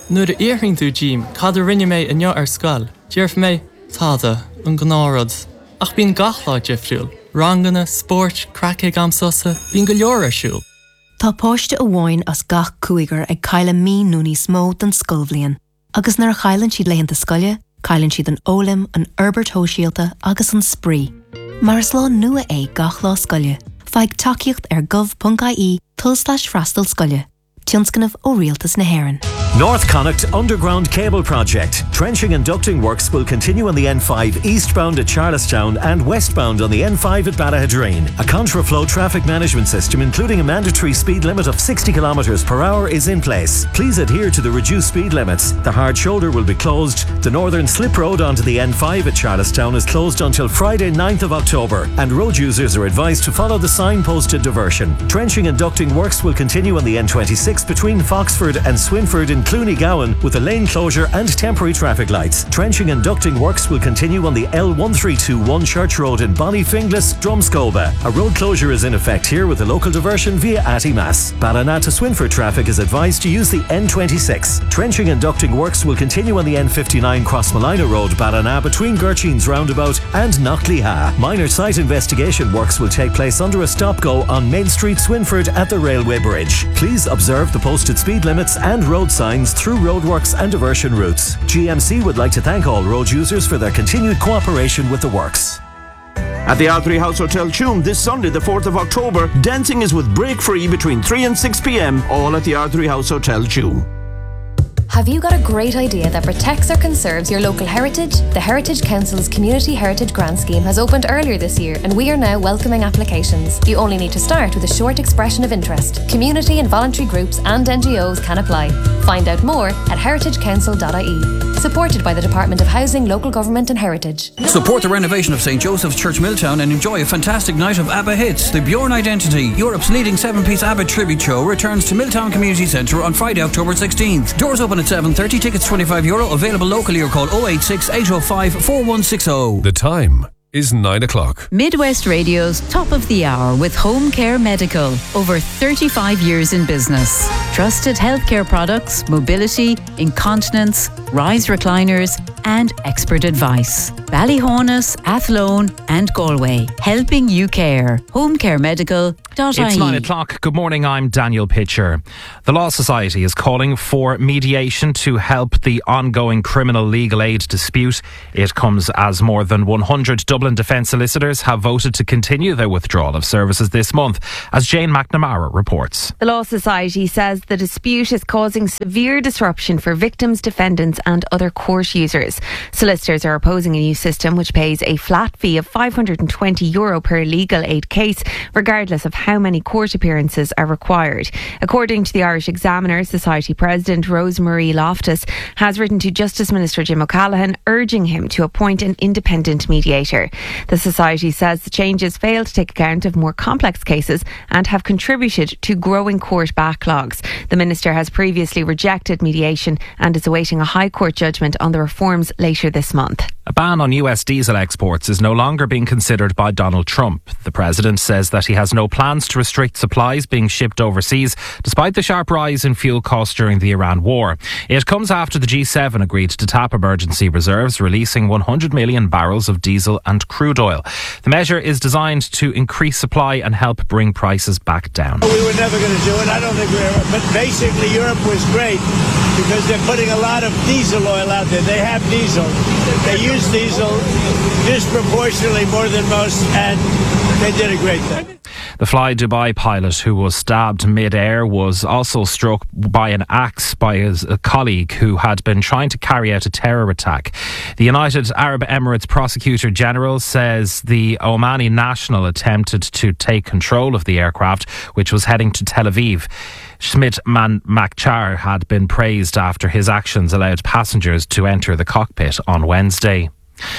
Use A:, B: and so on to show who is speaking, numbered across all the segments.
A: Nuair a iarthing tú Jim, cad a rinne mé inniu ar scoil. Dearf mé, táda, an gnárad. Ach bín gachlá difriúil. Rangana, sport, crackig am sosa, bín go leor ar siúil.
B: Tá páiste a bháin as gach cúigar ag caile mí núní smó den scolbhlion. Agus nar chailann siad leitheanta scoile, cailann siad an ólim, an Herbert Hóisialta agus an spree. Mar is lá nua é gach lá scoile. Feig takeíocht ar gov.ie /freastal scoile. Tionscanmh ó Rialtas na Héireann.
C: North Connacht Underground Cable Project. Trenching and ducting works will continue on the N5 eastbound at Charlestown and westbound on the N5 at Ballahadreen. A contraflow traffic management system including a mandatory speed limit of 60 km per hour is in place. Please adhere to the reduced speed limits. The hard shoulder will be closed. The northern slip road onto the N5 at Charlestown is closed until Friday 9th of October and road users are advised to follow the signposted diversion. Trenching and ducting works will continue on the N26 between Foxford and Swinford in Clooney-Gowan with a lane closure and temporary traffic lights. Trenching and ducting works will continue on the L1321 Church Road in Bonnyfinglas, Drumscoba. A road closure is in effect here with a local diversion via Attymass. Ballina to Swinford traffic is advised to use the N26. Trenching and ducting works will continue on the N59 Crossmalina Road, Ballina between Gurcheen's Roundabout and Knockleha. Minor site investigation works will take place under a stop-go on Main Street, Swinford at the railway bridge. Please observe the posted speed limits and road signs through roadworks and diversion routes. GMC would like to thank all road users for their continued cooperation with the works.
D: At the R3 House Hotel Tuam this Sunday, the 4th of October, dancing is with break free between 3 and 6 p.m, all at the R3 House Hotel Tuam.
E: Have you got a great idea that protects or conserves your local heritage? The Heritage Council's Community Heritage Grant Scheme has opened earlier this year and we are now welcoming applications. You only need to start with a short expression of interest. Community and voluntary groups and NGOs can apply. Find out more at heritagecouncil.ie. Supported by the Department of Housing, Local Government and Heritage.
F: Support the renovation of St. Joseph's Church Milltown and enjoy a fantastic night of ABBA hits. The Bjorn Identity, Europe's leading 7-piece ABBA tribute show, returns to Milltown Community Centre on Friday, October 16th. Doors open at 7:30, tickets €25, available locally or call 086 805 4160.
G: The time is 9 o'clock.
H: Midwest Radio's Top of the Hour with Home Care Medical. Over 35 years in business. Trusted healthcare products, mobility, incontinence, rise recliners and expert advice. Ballyhonus, Athlone and Galway. Helping you care. homecaremedical.ie.
I: It's 9 o'clock. Good morning, I'm Daniel Pitcher. The Law Society is calling for mediation to help the ongoing criminal legal aid dispute. It comes as more than 100 Dublin defence solicitors have voted to continue their withdrawal of services this month, as Jane McNamara reports.
J: The Law Society says the dispute is causing severe disruption for victims, defendants and other court users. Solicitors are opposing a new system which pays a flat fee of €520 per legal aid case, regardless of how many court appearances are required. According to the Irish Examiner, Society President Rosemarie Loftus has written to Justice Minister Jim O'Callaghan urging him to appoint an independent mediator. The Society says the changes fail to take account of more complex cases and have contributed to growing court backlogs. The Minister has previously rejected mediation and is awaiting a High Court judgment on the reforms later this month.
I: A ban on US diesel exports is no longer being considered by Donald Trump. The president says that he has no plans to restrict supplies being shipped overseas, despite the sharp rise in fuel costs during the Iran war. It comes after the G7 agreed to tap emergency reserves, releasing 100 million barrels of diesel and crude oil. The measure is designed to increase supply and help bring prices back down.
K: We were never going to do it. I don't think we ever. But basically, Europe was great because they're putting a lot of diesel oil out there. They have diesel. They use diesel disproportionately more than most, and they did a great thing.
I: The Fly Dubai pilot who was stabbed mid-air was also struck by an axe by a colleague who had been trying to carry out a terror attack. The United Arab Emirates Prosecutor General says the Omani national attempted to take control of the aircraft, which was heading to Tel Aviv. Schmidt Makchar had been praised after his actions allowed passengers to enter the cockpit on Wednesday.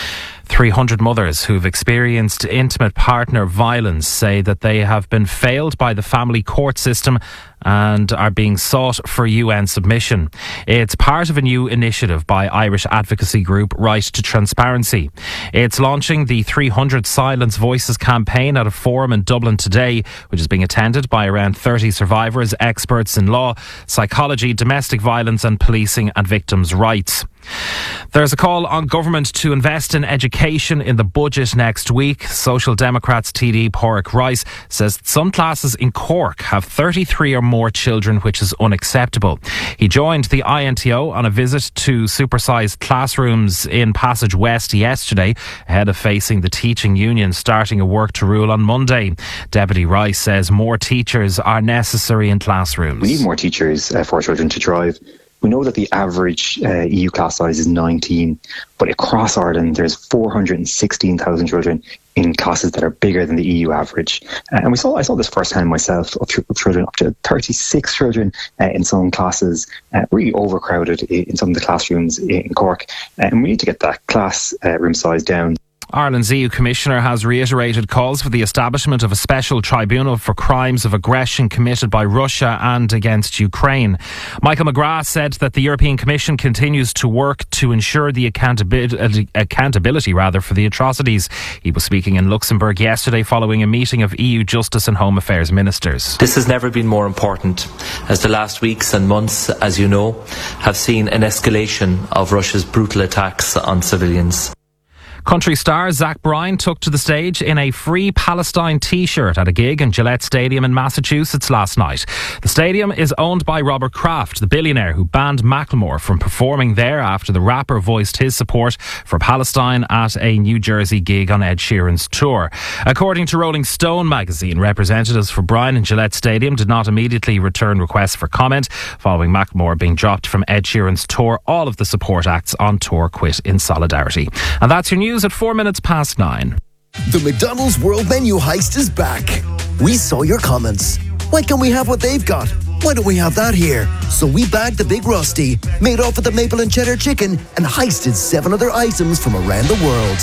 I: 300 mothers who've experienced intimate partner violence say that they have been failed by the family court system and are being sought for UN submission. It's part of a new initiative by Irish advocacy group Right to Transparency. It's launching the 300 Silence Voices campaign at a forum in Dublin today, which is being attended by around 30 survivors, experts in law, psychology, domestic violence and policing and victims' rights. There's a call on government to invest in education in the budget next week. Social Democrats TD Pádraig Rice says that some classes in Cork have 33 or more children, which is unacceptable. He joined the INTO on a visit to supersized classrooms in Passage West yesterday, ahead of facing the teaching union starting a work to rule on Monday. Deputy Rice says more teachers are necessary in classrooms.
L: We need more teachers for children to thrive. We know that the average EU class size is 19, but across Ireland there's 416,000 children in classes that are bigger than the EU average. And I saw this firsthand myself, of children up to 36 children in some classes, really overcrowded in some of the classrooms in Cork. And we need to get that class room size down.
I: Ireland's EU Commissioner has reiterated calls for the establishment of a special tribunal for crimes of aggression committed by Russia and against Ukraine. Michael McGrath said that the European Commission continues to work to ensure the accountability for the atrocities. He was speaking in Luxembourg yesterday following a meeting of EU Justice and Home Affairs ministers.
M: This has never been more important, as the last weeks and months, as you know, have seen an escalation of Russia's brutal attacks on civilians.
I: Country star Zach Bryan took to the stage in a Free Palestine t-shirt at a gig in Gillette Stadium in Massachusetts last night. The stadium is owned by Robert Kraft, the billionaire who banned Macklemore from performing there after the rapper voiced his support for Palestine at a New Jersey gig on Ed Sheeran's tour. According to Rolling Stone magazine, representatives for Bryan in Gillette Stadium did not immediately return requests for comment. Following Macklemore being dropped from Ed Sheeran's tour, all of the support acts on tour quit in solidarity. And that's your news at 9:04.
N: The McDonald's World Menu Heist is back. We saw your comments. Why can't we have what they've got? Why don't we have that here? So we bagged the Big Rusty, made off with the maple and cheddar chicken, and heisted 7 other items from around the world.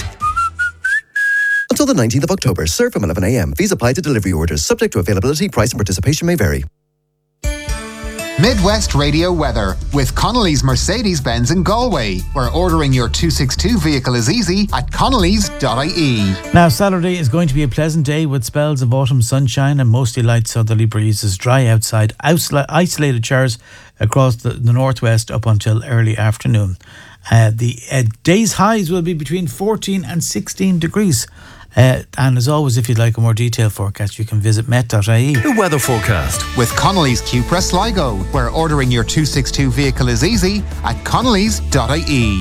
N: Until the 19th of October, serve from 11 a.m. Fees apply to delivery orders. Subject to availability, price and participation may vary.
O: Midwest Radio weather with Connolly's Mercedes-Benz in Galway, where ordering your 262 vehicle is easy at connellys.ie.
P: Now, Saturday is going to be a pleasant day with spells of autumn sunshine and mostly light southerly breezes. Dry outside, isolated showers across the northwest up until early afternoon. The day's highs will be between 14 and 16 degrees. And as always, if you'd like a more detailed forecast, you can visit met.ie.
G: The weather forecast
O: with Connolly's Cupra Sligo, where ordering your 262 vehicle is easy at connellys.ie.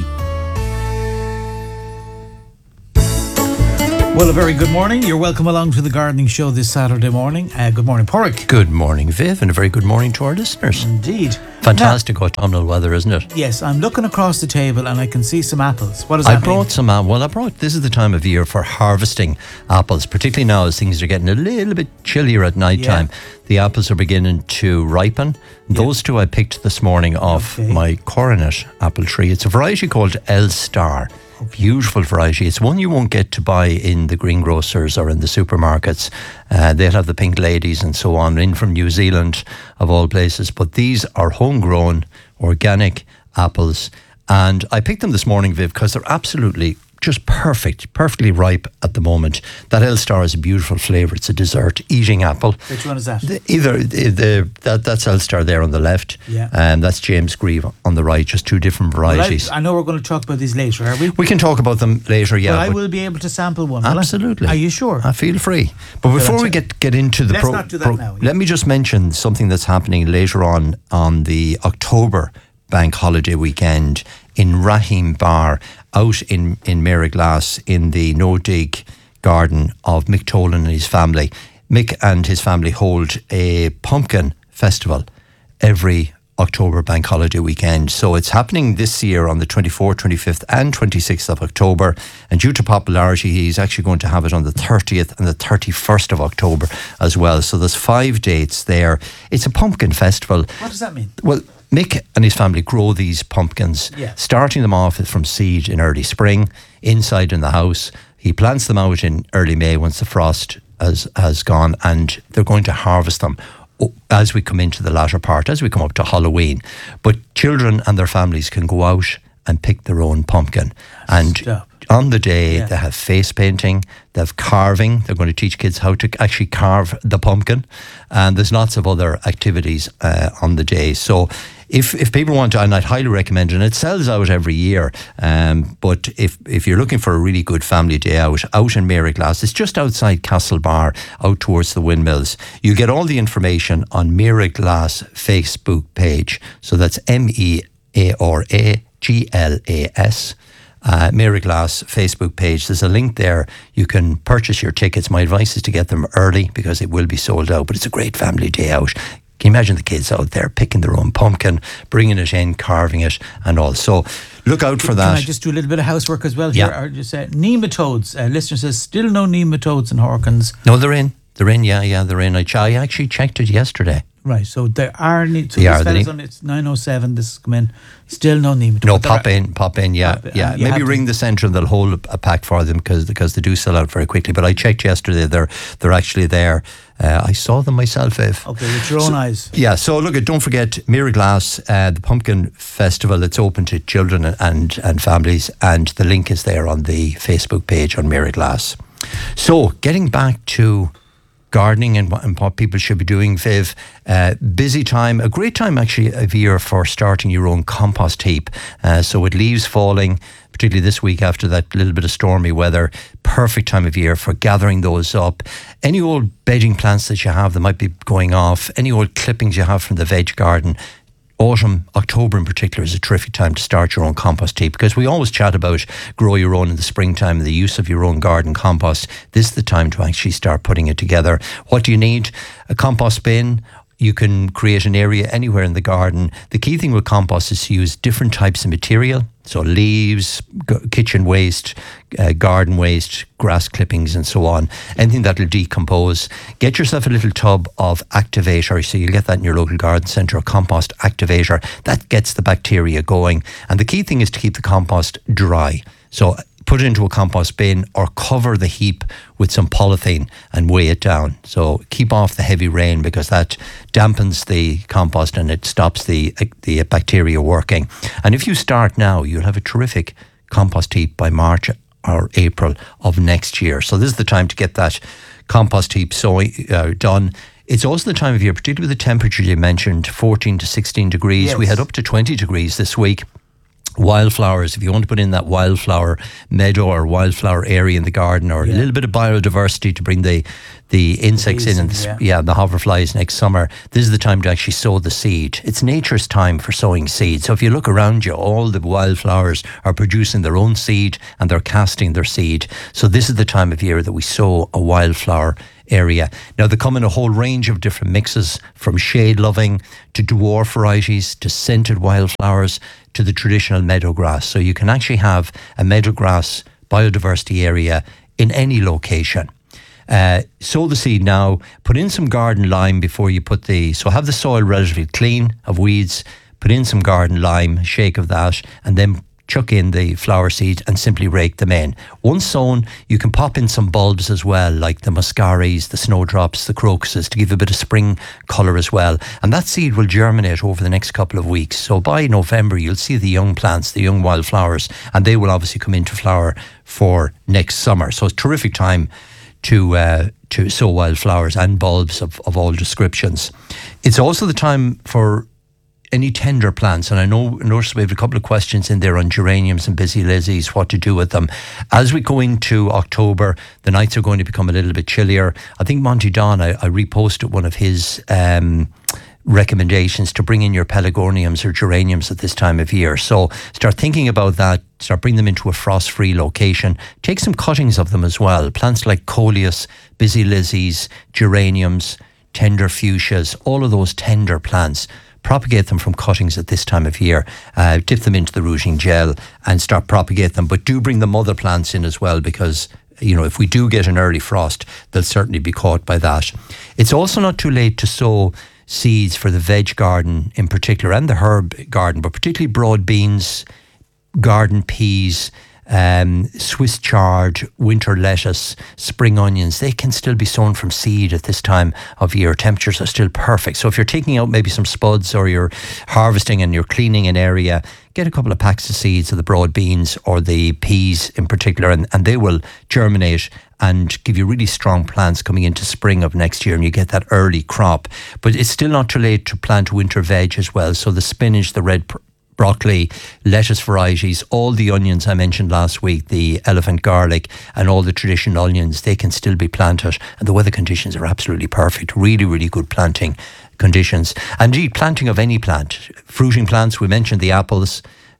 P: Well, a very good morning. You're welcome along to the gardening show this Saturday morning. Good morning, Pádraig.
Q: Good morning, Viv, and a very good morning to our listeners.
P: Indeed.
Q: Fantastic autumnal weather, isn't it?
P: Yes, I'm looking across the table and I can see some apples. What does that mean?
Q: This is the time of year for harvesting apples, particularly now as things are getting a little bit chillier at night time. The apples are beginning to ripen. Those two I picked this morning off my coronet apple tree. It's a variety called L-Star. Beautiful variety. It's one you won't get to buy in the greengrocers or in the supermarkets. They'll have the pink ladies and so on in from New Zealand of all places, but these are homegrown organic apples, and I picked them this morning, Viv, because they're absolutely just perfectly ripe at the moment. That L-Star is a beautiful flavour. It's a dessert eating apple.
P: Which one is that?
Q: That's L-Star there on the left.
P: Yeah.
Q: That's James Grieve on the right. Just two different varieties.
P: Well, I know we're going to talk about these later, are we?
Q: We can talk about them later, yeah.
P: Well, I will be able to sample one.
Q: Absolutely.
P: Are you sure?
Q: Feel free. But before we get into the
P: let's not do that now.
Q: Let me just mention something that's happening later on the October bank holiday weekend in Rahim Bar out in Maryglass in the No Dig garden of Mick Tolan and his family. Mick and his family hold a pumpkin festival every October bank holiday weekend. So it's happening this year on the 24th, 25th and 26th of October. And due to popularity, he's actually going to have it on the 30th and the 31st of October as well. So there's 5 dates there. It's a pumpkin festival.
P: What does that mean?
Q: Well, Mick and his family grow these pumpkins, starting them off from seed in early spring, inside in the house. He plants them out in early May once the frost has gone, and they're going to harvest them as we come into the latter part, as we come up to Halloween. But children and their families can go out and pick their own pumpkin. And on the day, they have face painting, they have carving. They're going to teach kids how to actually carve the pumpkin. And there's lots of other activities on the day. So if people want to, and I'd highly recommend it, and it sells out every year, but if you're looking for a really good family day out in Maryglass, it's just outside Castlebar, out towards the windmills. You get all the information on Maryglass Facebook page. So that's MEARAGLAS. Maryglass Facebook page. There's a link there. You can purchase your tickets. My advice is to get them early because it will be sold out, but it's a great family day out. Can you imagine the kids out there picking their own pumpkin, bringing it in, carving it and all. So look out for that.
P: Can I just do a little bit of housework as well here? Or just nematodes. Listener says, still no nematodes in Horkins.
Q: No, they're in. They're in, they're in. I actually checked it yesterday.
P: Right, so there are... So this fella's on, it's 9:07, this has come in. Still no nematodes.
Q: No, pop in, Maybe ring the centre and they'll hold a pack for them because they do sell out very quickly. But I checked yesterday, they're actually there. I saw them myself, Ev.
P: Okay, with your own eyes.
Q: Yeah, so look, don't forget Maryglass, the Pumpkin Festival. It's open to children and families, and the link is there on the Facebook page on Maryglass. So, getting back to gardening and what people should be doing, Viv. Busy time, a great time actually of year for starting your own compost heap. So with leaves falling, particularly this week after that little bit of stormy weather, perfect time of year for gathering those up. Any old bedding plants that you have that might be going off, any old clippings you have from the veg garden, autumn, October in particular, is a terrific time to start your own compost heap, because we always chat about grow your own in the springtime and the use of your own garden compost. This is the time to actually start putting it together. What do you need? A compost bin. You can create an area anywhere in the garden. The key thing with compost is to use different types of material. So leaves, kitchen waste, garden waste, grass clippings and so on. Anything that will decompose. Get yourself a little tub of activator. So you'll get that in your local garden centre, a compost activator. That gets the bacteria going. And the key thing is to keep the compost dry. So put it into a compost bin or cover the heap with some polythene and weigh it down. So keep off the heavy rain because that dampens the compost and it stops the bacteria working. And if you start now, you'll have a terrific compost heap by March or April of next year. So this is the time to get that compost heap done. It's also the time of year, particularly with the temperature you mentioned, 14 to 16 degrees. Yes. We had up to 20 degrees this week. Wildflowers, if you want to put in that wildflower meadow or wildflower area in the garden, or a little bit of biodiversity to bring the insects in and the hoverflies next summer, this is the time to actually sow the seed. It's nature's time for sowing seed. So if you look around you, all the wildflowers are producing their own seed and they're casting their seed. So this is the time of year that we sow a wildflower area. Now they come in a whole range of different mixes, from shade loving to dwarf varieties to scented wildflowers to the traditional meadow grass. So you can actually have a meadow grass biodiversity area in any location. Sow the seed now, put in some garden lime before you so have the soil relatively clean of weeds, put in some garden lime, shake of that, and then chuck in the flower seeds and simply rake them in. Once sown, you can pop in some bulbs as well, like the muscaries, the snowdrops, the crocuses, to give a bit of spring colour as well. And that seed will germinate over the next couple of weeks. So by November, you'll see the young plants, the young wildflowers, and they will obviously come into flower for next summer. So it's a terrific time to sow wildflowers and bulbs of all descriptions. It's also the time for any tender plants, and I noticed we have a couple of questions in there on geraniums and busy lizzies, what to do with them. As we go into October, the nights are going to become a little bit chillier. I think Monty Don, I reposted one of his recommendations to bring in your pelargoniums or geraniums at this time of year. So start thinking about that, start bringing them into a frost-free location. Take some cuttings of them as well. Plants like coleus, busy lizzies, geraniums, tender fuchsias, all of those tender plants. Propagate them from cuttings at this time of year. Dip them into the rooting gel and start propagate them. But do bring the mother plants in as well, because if we do get an early frost, they'll certainly be caught by that. It's also not too late to sow seeds for the veg garden in particular, and the herb garden, but particularly broad beans, garden peas, Swiss chard, winter lettuce, spring onions, they can still be sown from seed at this time of year. Temperatures are still perfect. So if you're taking out maybe some spuds or you're harvesting and you're cleaning an area, get a couple of packs of seeds of the broad beans or the peas in particular, and they will germinate and give you really strong plants coming into spring of next year, and you get that early crop. But it's still not too late to plant winter veg as well. So the spinach, the red broccoli, lettuce varieties, all the onions I mentioned last week, the elephant garlic and all the traditional onions, they can still be planted, and the weather conditions are absolutely perfect. Really, really good planting conditions. And indeed, planting of any plant. Fruiting plants, we mentioned the apples,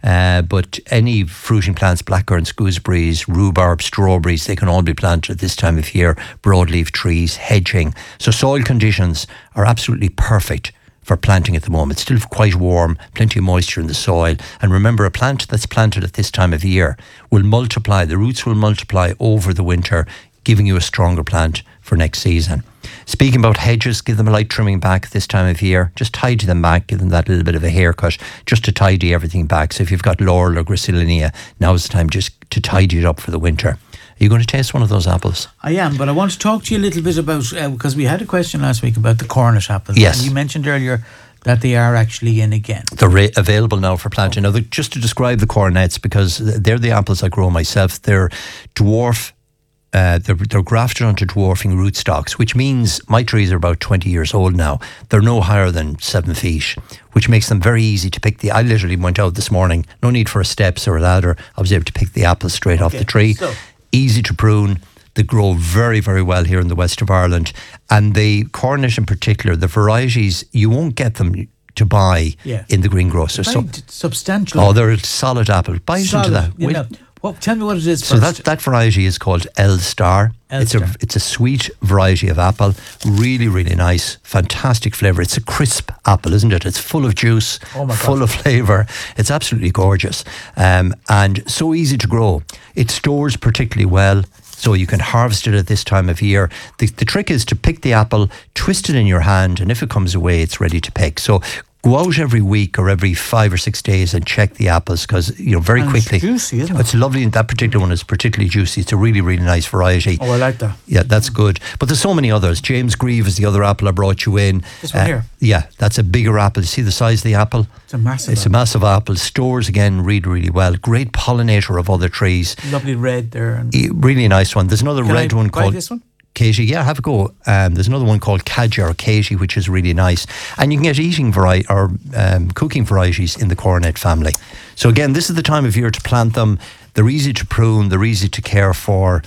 Q: but any fruiting plants, blackcurrants, gooseberries, rhubarb, strawberries, they can all be planted at this time of year. Broadleaf trees, hedging. So soil conditions are absolutely perfect for planting at the moment. Still quite warm, plenty of moisture in the soil. And remember, a plant that's planted at this time of year will multiply. The roots will multiply over the winter, giving you a stronger plant for next season. Speaking about hedges, give them a light trimming back this time of year. Just tidy them back, give them that little bit of a haircut, just to tidy everything back. So if you've got laurel or gracillinia, now's the time just to tidy it up for the winter. Are you going to taste one of those apples?
P: I am, but I want to talk to you a little bit about, because we had a question last week about the Cornish apples.
Q: Yes.
P: And you mentioned earlier that they are actually in again.
Q: They're available now for planting. Now, just to describe the cornets, because they're the apples I grow myself, they're dwarf. They're grafted onto dwarfing rootstocks, which means my trees are about 20 years old now. They're no higher than 7 feet, which makes them very easy to pick. I literally went out this morning, no need for steps or a ladder. I was able to pick the apples straight off the tree. So, easy to prune. They grow very, very well here in the west of Ireland. And the Cornish in particular, the varieties, you won't get them to buy in the greengrocer.
P: So substantial.
Q: Oh, they're a solid apple. Bite into that.
P: Well, tell me what it is
Q: first.
P: So
Q: that variety is called L-Star. It's a sweet variety of apple. Really, really nice. Fantastic flavour. It's a crisp apple, isn't it? It's full of juice, full of flavour. It's absolutely gorgeous. And so easy to grow. It stores particularly well, so you can harvest it at this time of year. The trick is to pick the apple, twist it in your hand, and if it comes away, it's ready to pick. So go out every week or every 5 or 6 days and check the apples, because very quickly.
P: It's juicy, isn't it?
Q: It's lovely, and that particular one is particularly juicy. It's a really, really nice variety.
P: Oh, I like that.
Q: Yeah, that's good. But there's so many others. James Grieve is the other apple I brought you in.
P: This one here?
Q: Yeah, that's a bigger apple. You see the size of the apple?
P: It's a massive
Q: a massive apple. Stores again really, really well. Great pollinator of other trees.
P: Lovely red there.
Q: Really nice one. There's another red one called...
P: this one?
Q: Katie, yeah, have a go. There's another one called Kaja or Katie, which is really nice. And you can get eating variety or cooking varieties in the cornet family. So again, this is the time of year to plant them. They're easy to prune, they're easy to care for,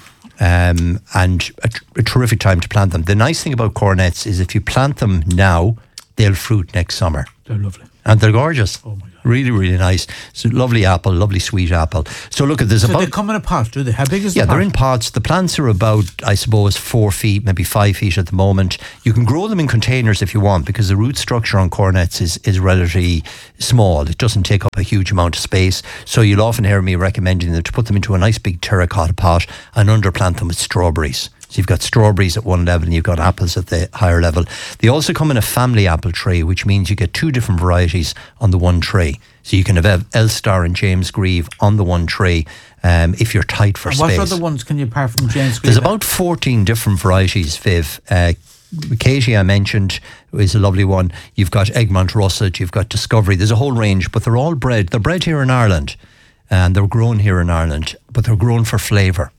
Q: and a terrific time to plant them. The nice thing about cornets is if you plant them now, they'll fruit next summer.
P: They're lovely.
Q: And they're gorgeous.
P: Oh my God.
Q: Really, really nice. So lovely apple, lovely sweet apple. So look at this.
P: So they come in a pot, do they? How big is the pot?
Q: Yeah, they're in pots. The plants are about, I suppose, 4 feet, maybe 5 feet at the moment. You can grow them in containers if you want, because the root structure on cornets is relatively small. It doesn't take up a huge amount of space. So you'll often hear me recommending them to put them into a nice big terracotta pot and underplant them with strawberries. So you've got strawberries at one level and you've got apples at the higher level. They also come in a family apple tree, which means you get 2 different varieties on the one tree. So you can have L-Star and James Grieve on the one tree if you're tight for space.
P: What other ones can you, apart from James Grieve?
Q: There's about 14 different varieties, Viv. Katie, I mentioned, is a lovely one. You've got Egmont Russet, you've got Discovery. There's a whole range, but they're all bred. They're bred here in Ireland and they're grown here in Ireland, but they're grown for flavour.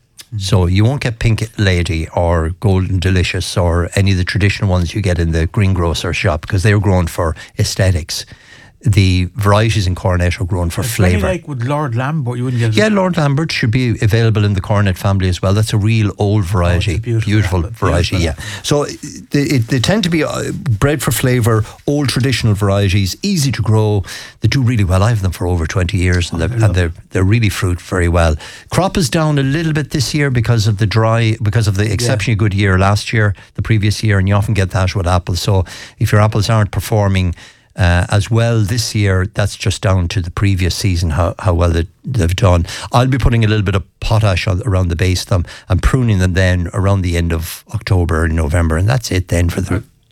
Q: So you won't get Pink Lady or Golden Delicious or any of the traditional ones you get in the greengrocer shop, because they're grown for aesthetics. The varieties in cornet are grown for flavour.
P: Like with Lord Lambert, you wouldn't get it.
Q: Yeah, Lord Lambert should be available in the cornet family as well. That's a real old variety. Beautiful variety, yeah. So they tend to be bred for flavour, old traditional varieties, easy to grow. They do really well. I have them for over 20 years and they're really fruit very well. Crop is down a little bit this year because of the exceptionally good year last year, the previous year, and you often get that with apples. So if your apples aren't performing as well this year, that's just down to the previous season, how well they've done. I'll be putting a little bit of potash around the base of them and pruning them then around the end of October and November, and that's it then for the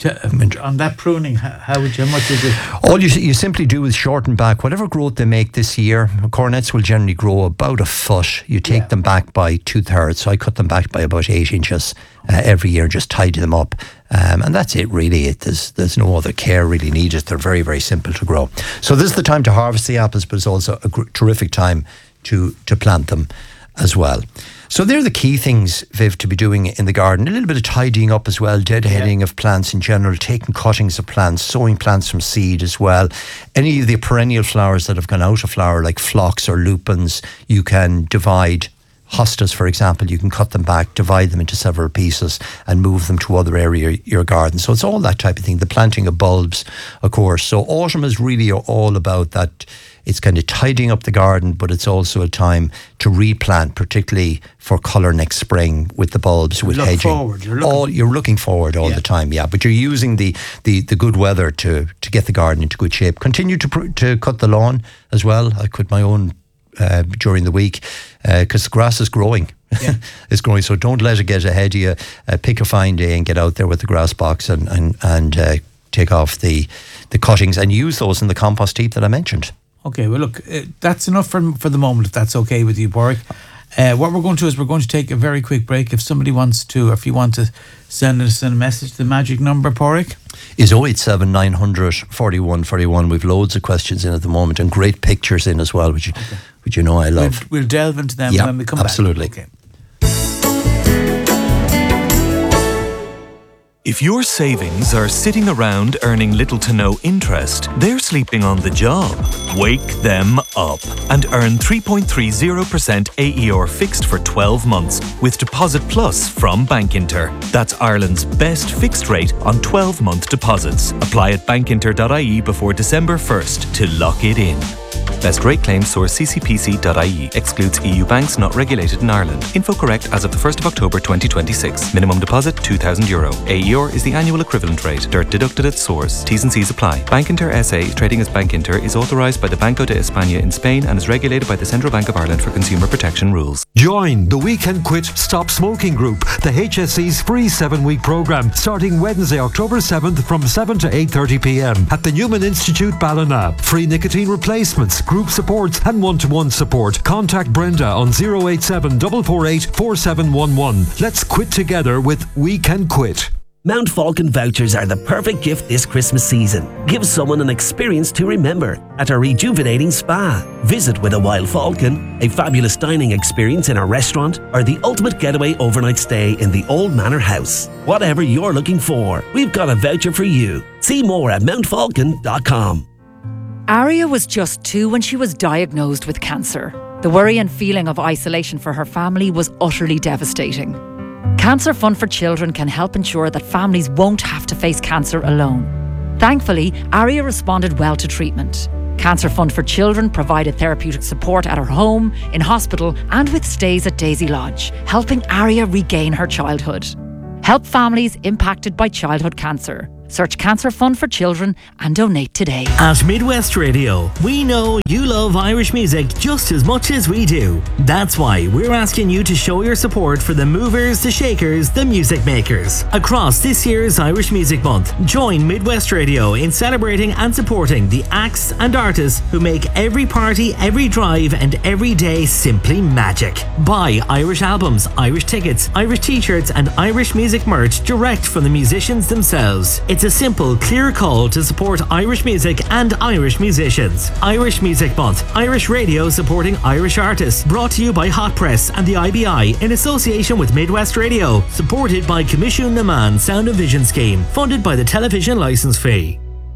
P: On that pruning, how much is it?
Q: All you simply do is shorten back whatever growth they make this year. Coronets will generally grow about a foot. You take them back by 2/3. So I cut them back by about 8 inches every year and just tidy them up. And that's it really. There's no other care really needed. They're very, very simple to grow. So this is the time to harvest the apples, but it's also a terrific time to plant them as well. So they're the key things, Viv, to be doing in the garden. A little bit of tidying up as well, deadheading of plants in general, taking cuttings of plants, sowing plants from seed as well. Any of the perennial flowers that have gone out of flower, like phlox or lupins, you can divide. Hostas, for example, you can cut them back, divide them into several pieces and move them to other area of your garden. So it's all that type of thing. The planting of bulbs, of course. So autumn is really all about that. It's kind of tidying up the garden, but it's also a time to replant, particularly for colour next spring with the bulbs, with hedging. You're looking forward all the time, yeah. But you're using the good weather to get the garden into good shape. Continue to cut the lawn as well. I cut my own during the week because the grass is growing. Yeah. It's growing, so don't let it get ahead of you. Pick a fine day and get out there with the grass box and take off the cuttings and use those in the compost heap that I mentioned.
P: Okay, well look, that's enough for the moment, if that's okay with you, Pádraig. What we're going to do is we're going to take a very quick break. If somebody wants to, or if you want to send us a message, the magic number, Pádraig,
Q: is 087 900 41 41. We've loads of questions in at the moment and great pictures in as well, which you know I love.
P: We'll delve into them when we come
Q: absolutely.
P: back. Okay.
R: If your savings are sitting around earning little to no interest, they're sleeping on the job. Wake them up and earn 3.30% AER fixed for 12 months with Deposit Plus from Bankinter. That's Ireland's best fixed rate on 12-month deposits. Apply at bankinter.ie before December 1st to lock it in. Best rate claim source ccpc.ie. Excludes EU banks not regulated in Ireland. Info correct as of the 1st of October 2026. Minimum deposit €2,000. AER is the annual equivalent rate. DIRT deducted at source. T's and C's apply. Bankinter SA, trading as Bankinter, is authorised by the Banco de España in Spain and is regulated by the Central Bank of Ireland for consumer protection rules.
S: Join the We Can Quit Stop Smoking Group, the HSE's free 7-week programme, starting Wednesday, October 7th from 7 to 8:30pm at the Newman Institute, Ballina. Free nicotine replacements, group supports and one-to-one support. Contact Brenda on 087 448 4711. Let's quit together with We Can Quit.
T: Mount Falcon vouchers are the perfect gift this Christmas season. Give someone an experience to remember at a rejuvenating spa. Visit with a Wild Falcon, a fabulous dining experience in a restaurant, or the ultimate getaway overnight stay in the Old Manor House. Whatever you're looking for, we've got a voucher for you. See more at mountfalcon.com.
U: Aria was just 2 when she was diagnosed with cancer. The worry and feeling of isolation for her family was utterly devastating. Cancer Fund for Children can help ensure that families won't have to face cancer alone. Thankfully, Aria responded well to treatment. Cancer Fund for Children provided therapeutic support at her home, in hospital, and with stays at Daisy Lodge, helping Aria regain her childhood. Help families impacted by childhood cancer. Search Cancer Fund for Children and donate today.
V: At Midwest Radio, we know you love Irish music just as much as we do. That's why we're asking you to show your support for the movers, the shakers, the music makers. Across this year's Irish Music Month, join Midwest Radio in celebrating and supporting the acts and artists who make every party, every drive and every day simply magic. Buy Irish albums, Irish tickets, Irish t-shirts and Irish music merch direct from the musicians themselves. It's a simple, clear call to support Irish music and Irish musicians. Irish Music Month, Irish Radio supporting Irish artists. Brought to you by Hot Press and the IBI in association with Midwest Radio. Supported by Commission Naman Sound and Vision Scheme. Funded by the television licence fee.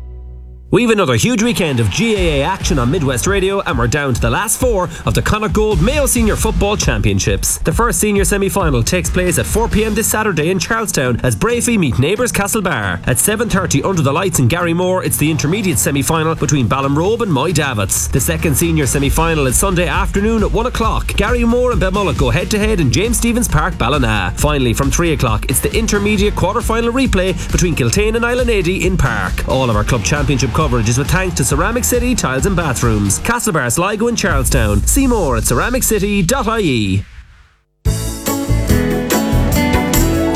W: We've another huge weekend of GAA action on Midwest Radio, and we're down to the last 4 of the Connacht Gold Mayo Senior Football Championships. The first senior semi-final takes place at 4pm this Saturday in Charlestown as Bravey meet neighbours Castlebar. At 7:30 under the lights in Garrymore, it's the intermediate semi-final between Ballinrobe and Moy Davits. The second senior semi-final is Sunday afternoon at 1 o'clock. Garrymore and Belmulloch go head-to-head in James Stephens Park, Ballina. Finally, from 3 o'clock, it's the intermediate quarter-final replay between Kiltane and Islandady in Park. All of our club championship coverage is with thanks to Ceramic City Tiles and Bathrooms. Castlebar, Sligo and Charlestown. See more at ceramiccity.ie.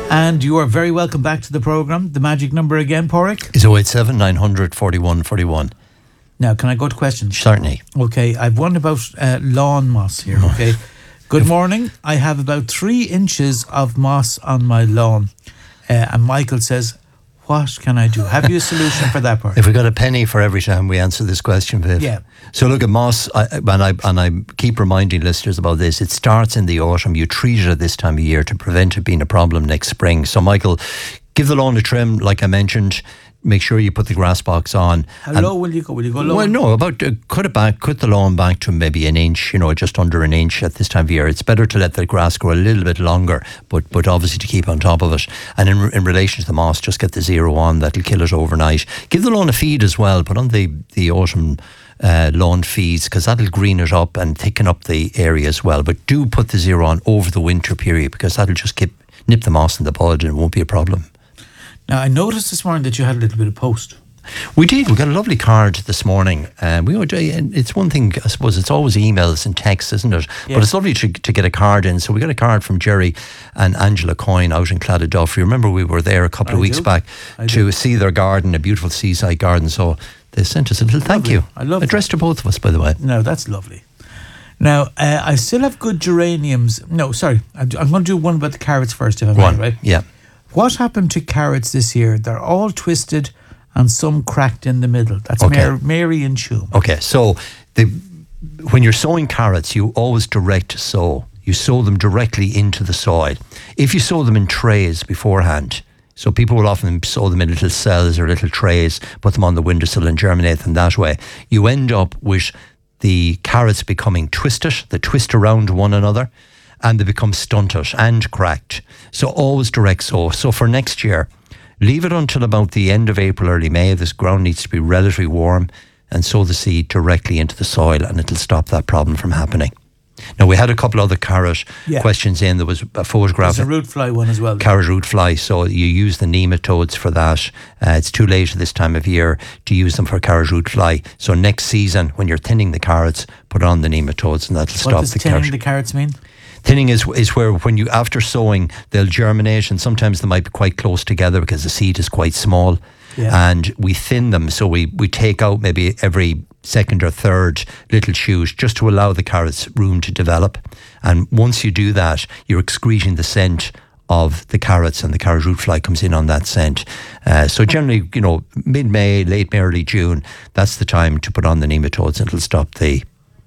P: And you are very welcome back to the programme. The magic number again, Porrick?
Q: Is 087 900 41 41.
P: Now, can I go to questions?
Q: Certainly.
P: Okay, I've one about lawn moss here, okay? Good morning. I have about 3 inches of moss on my lawn. And Michael says, what can I do? Have you a solution for that part?
Q: If we got a penny for every time we answer this question, Viv.
P: Yeah.
Q: So look at moss, and I keep reminding listeners about this. It starts in the autumn. You treat it at this time of year to prevent it being a problem next spring. So Michael, give the lawn a trim, like I mentioned. Make sure you put the grass box on.
P: How low will you go? Will you go low?
Q: Well, no, about cut the lawn back to maybe an inch, just under an inch at this time of year. It's better to let the grass grow a little bit longer, but obviously to keep on top of it. And in relation to the moss, just get the zero on. That'll kill it overnight. Give the lawn a feed as well. Put on the autumn lawn feeds, because that'll green it up and thicken up the area as well. But do put the zero on over the winter period, because that'll just nip the moss in the bud and it won't be a problem.
P: Now, I noticed this morning that you had a little bit of post.
Q: We did. We got a lovely card this morning. And it's one thing, I suppose, it's always emails and texts, isn't it? Yeah. But it's lovely to get a card in. So we got a card from Jerry and Angela Coyne out in Claddaduff. You remember we were there a couple of weeks back to see their garden, a beautiful seaside garden. So they sent us a little thank you.
P: I love
Q: addressed to both of us, by the way.
P: No, that's lovely. Now, I still have good geraniums. No, sorry. I'm going to do one about the carrots first, if I may, right?
Q: Yeah.
P: What happened to carrots this year? They're all twisted and some cracked in the middle. That's
Q: okay.
P: Mary and Shum.
Q: Okay, so when you're sowing carrots, you always direct sow. You sow them directly into the soil. If you sow them in trays beforehand, so people will often sow them in little cells or little trays, put them on the windowsill and germinate them that way, you end up with the carrots becoming twisted. They twist around one another, and they become stunted and cracked. So always direct sow. So for next year, leave it until about the end of April, early May. This ground needs to be relatively warm, and sow the seed directly into the soil, and it'll stop that problem from happening. Now, we had a couple other carrot questions in. There was a photograph.
P: There's a root fly one as well.
Q: Carrot root fly. So you use the nematodes for that. It's too late at this time of year to use them for carrot root fly. So next season, when you're thinning the carrots, put on the nematodes, and that'll stop the carrot.
P: What does thinning the carrots mean?
Q: Thinning is where when you, after sowing, they'll germinate, and sometimes they might be quite close together because the seed is quite small. Yeah. And we thin them, so we take out maybe every second or third little shoot just to allow the carrots room to develop. And once you do that, you're excreting the scent of the carrots, and the carrot root fly comes in on that scent. So generally, mid-May, late May, early June, that's the time to put on the nematodes, and it'll stop the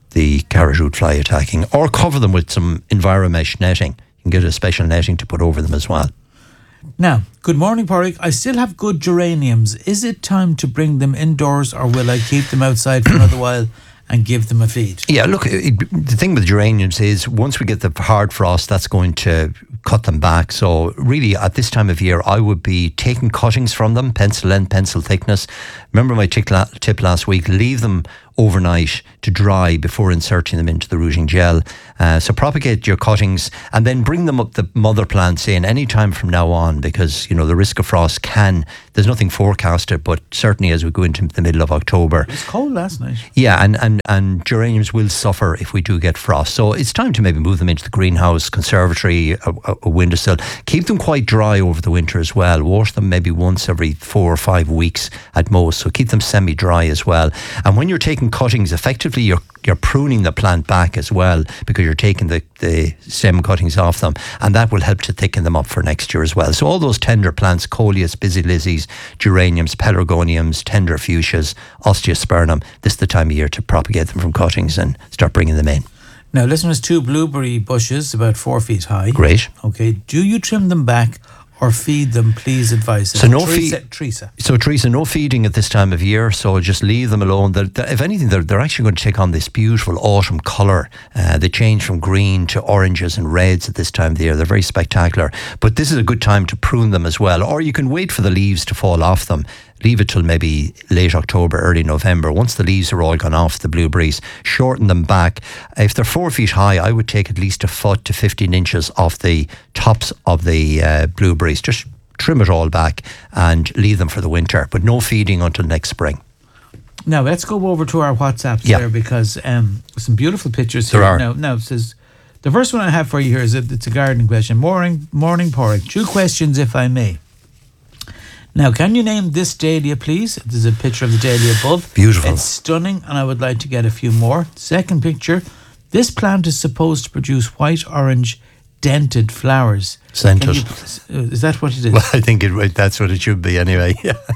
Q: carrot root fly attacking. Or cover them with some EnviroMesh netting. You can get a special netting to put over them as well.
P: Now, good morning, Porrick. I still have good geraniums. Is it time to bring them indoors, or will I keep them outside for another while and give them a feed?
Q: Yeah, look, the thing with geraniums is once we get the hard frost, that's going to cut them back. So really, at this time of year, I would be taking cuttings from them, pencil length, pencil thickness. Remember my tip last week, leave them overnight to dry before inserting them into the rooting gel. So propagate your cuttings and then bring them up the mother plants in any time from now on, because the risk of frost there's nothing forecasted, but certainly as we go into the middle of October.
P: It was cold last night.
Q: Yeah, and geraniums will suffer if we do get frost. So it's time to maybe move them into the greenhouse, conservatory, a windowsill. Keep them quite dry over the winter as well. Wash them maybe once every 4 or 5 weeks at most. So keep them semi-dry as well. And when you're taking cuttings, effectively you're pruning the plant back as well, because you're taking the stem cuttings off them, and that will help to thicken them up for next year as well. So all those tender plants, coleus, busy lizzies, geraniums, pelargoniums, tender fuchsias, osteospermum, this is the time of year to propagate them from cuttings and start bringing them in.
P: Now, listen, there's 2 blueberry bushes about 4 feet high.
Q: Great.
P: Okay, do you trim them back or feed them? Please advise us.
Q: So
P: Teresa.
Q: So Teresa, no feeding at this time of year. So just leave them alone. If anything, they're actually going to take on this beautiful autumn colour. They change from green to oranges and reds at this time of the year. They're very spectacular. But this is a good time to prune them as well. Or you can wait for the leaves to fall off them. Leave it till maybe late October, early November. Once the leaves are all gone off the blueberries, shorten them back. If they're 4 feet high, I would take at least a foot to 15 inches off the tops of the blueberries. Just trim it all back and leave them for the winter, but no feeding until next spring.
P: Now, let's go over to our WhatsApps there, because some beautiful pictures
Q: there
P: here.
Q: Are.
P: Now, it says, The first one I have for you here is it's a gardening question. Morning, Porrick. 2 questions, if I may. Now, can you name this dahlia, please? There's a picture of the dahlia above.
Q: Beautiful.
P: It's stunning, and I would like to get a few more. Second picture. This plant is supposed to produce white-orange dented flowers.
Q: Scented.
P: Is that what it is?
Q: Well, I think that's what it should be anyway.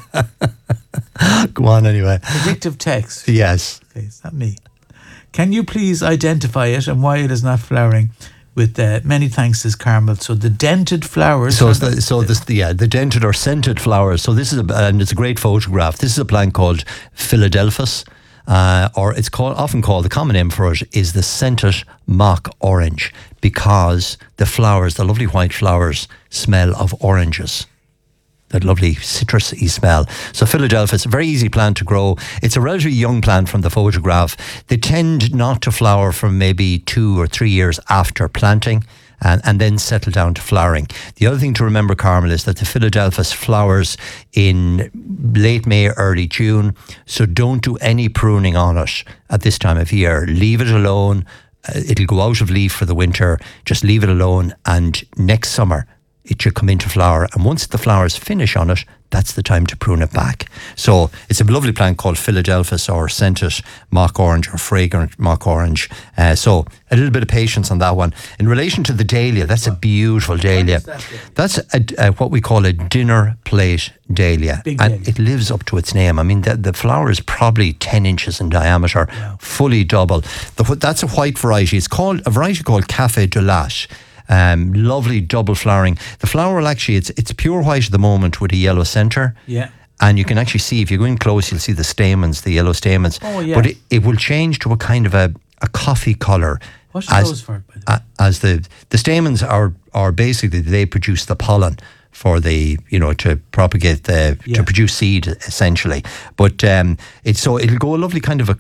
Q: Go on anyway.
P: Predictive text.
Q: Yes.
P: Okay, is that me? Can you please identify it and why it is not flowering? With many thanks, says Carmel. So the dented flowers.
Q: The dented or scented flowers. So this is and it's a great photograph. This is a plant called Philadelphus, or it's often called, the common name for it is the scented mock orange, because the flowers, the lovely white flowers, smell of oranges. That lovely citrusy smell. So Philadelphus, a very easy plant to grow. It's a relatively young plant from the photograph. They tend not to flower for maybe 2 or 3 years after planting, and then settle down to flowering. The other thing to remember, Carmel, is that the Philadelphus flowers in late May, early June. So don't do any pruning on it at this time of year. Leave it alone. It'll go out of leaf for the winter. Just leave it alone, and next summer it should come into flower, and once the flowers finish on it, that's the time to prune it back. So it's a lovely plant called Philadelphus, or scented mock orange, or fragrant mock orange. So a little bit of patience on that one. In relation to the dahlia, that's a beautiful dahlia. That's what we call a dinner plate dahlia. And it lives up to its name. I mean, the flower is probably 10 inches in diameter, fully double. That's a white variety. It's called a variety called Café de Lache. Lovely double flowering. The flower will actually, it's pure white at the moment with a yellow centre.
P: Yeah.
Q: And you can actually see, if you go in close, you'll see the stamens, the yellow stamens.
P: Oh, yeah.
Q: But it will change to a kind of a coffee colour.
P: What's those for?
Q: As the stamens are basically, they produce the pollen for the, to propagate to produce seed, essentially. But it'll go a lovely kind of a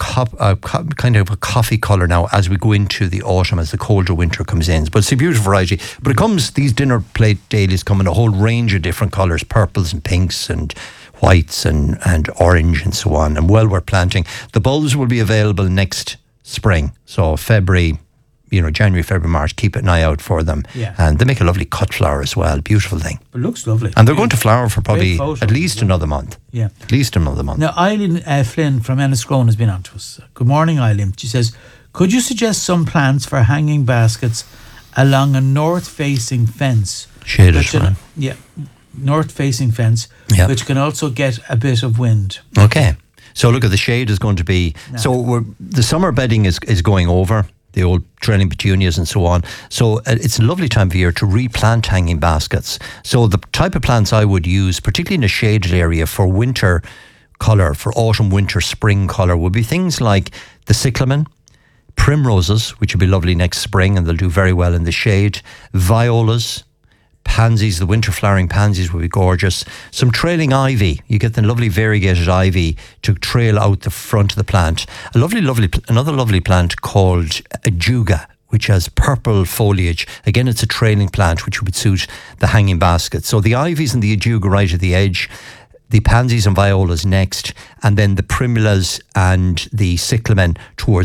Q: coffee colour now as we go into the autumn, as the colder winter comes in. But it's a beautiful variety. But these dinner plate dahlias come in a whole range of different colours, purples and pinks and whites and orange and so on, and well worth planting. The bulbs will be available next spring, so February, January, February, March, keep an eye out for them.
P: Yeah.
Q: And they make a lovely cut flower as well. Beautiful thing.
P: It looks lovely.
Q: And they're going to flower for probably at least another month.
P: Yeah.
Q: At least another month.
P: Now, Eileen Flynn from Enniscrone has been on to us. Good morning, Eileen. She says, could you suggest some plants for hanging baskets along a north-facing fence?
Q: Shaded, right?
P: Yeah, north-facing fence, which can also get a bit of wind.
Q: Okay. So look, at the shade is going to be... No. So the summer bedding is going over, the old trailing petunias and so on. So it's a lovely time of year to replant hanging baskets. So the type of plants I would use, particularly in a shaded area for winter colour, for autumn, winter, spring colour, would be things like the cyclamen, primroses, which would be lovely next spring and they'll do very well in the shade, violas, pansies, the winter flowering pansies will be gorgeous. Some trailing ivy. You get the lovely variegated ivy to trail out the front of the plant. Another lovely plant called ajuga, which has purple foliage. Again, it's a trailing plant which would suit the hanging basket. So the ivies and the ajuga right at the edge, the pansies and violas next, and then the primulas and the cyclamen towards